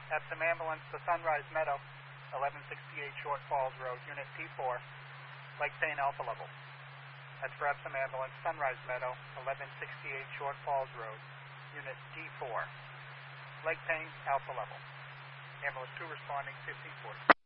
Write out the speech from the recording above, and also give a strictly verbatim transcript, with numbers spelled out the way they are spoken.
Epsom Ambulance to Sunrise Meadow, eleven sixty-eight Short Falls Road, Unit D four, Lake Payne Alpha Level. That's for Epsom Ambulance, Sunrise Meadow, eleven sixty-eight Short Falls Road, Unit D four, Lake Payne Alpha Level. Ambulance two responding, fifteen forty.